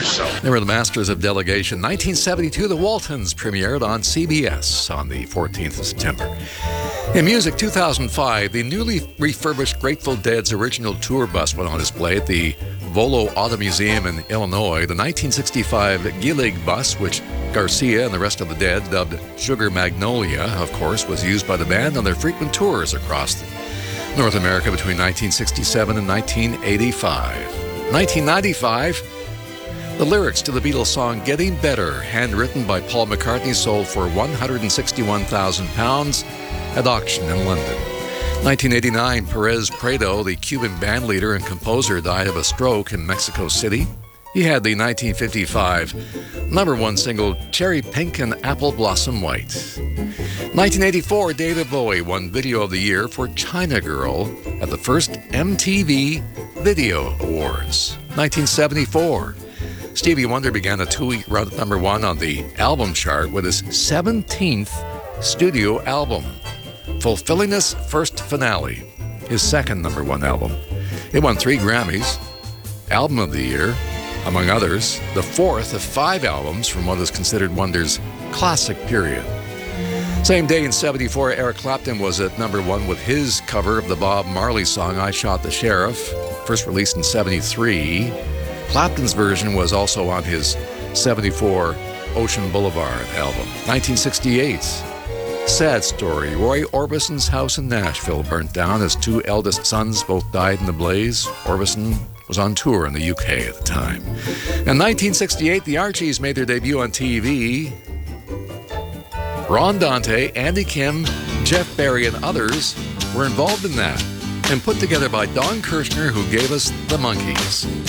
yourself. They were the Masters of Delegation. 1972, the Waltons premiered on CBS on the 14th of September. In music, 2005, the newly refurbished Grateful Dead's original tour bus went on display at the Volo Auto Museum in Illinois. The 1965 Gillig bus, which Garcia and the rest of the Dead dubbed Sugar Magnolia, of course, was used by the band on their frequent tours across North America between 1967 and 1985. 1995, the lyrics to the Beatles song Getting Better, handwritten by Paul McCartney, sold for £161,000 at auction in London. 1989, Perez Prado, the Cuban bandleader and composer, died of a stroke in Mexico City. He had the 1955 #1 single Cherry Pink and Apple Blossom White. 1984, David Bowie won Video of the Year for China Girl at the first MTV Video Awards. 1974, Stevie Wonder began a 2-week run at #1 on the album chart with his 17th studio album, fulfilling his first finale, his second #1 album. It won 3 Grammys, Album of the Year, among others, the 4th of 5 albums from what is considered Wonder's classic period. Same day in 74, Eric Clapton was at #1 with his cover of the Bob Marley song I Shot the Sheriff, first released in 73. Clapton's version was also on his 74 Ocean Boulevard album. 1968, sad story. Roy Orbison's house in Nashville burnt down. His 2 eldest sons both died in the blaze. Orbison was on tour in the UK at the time. In 1968, the Archies made their debut on TV. Ron Dante, Andy Kim, Jeff Barry, and others were involved in that, and put together by Don Kirshner, who gave us the Monkees.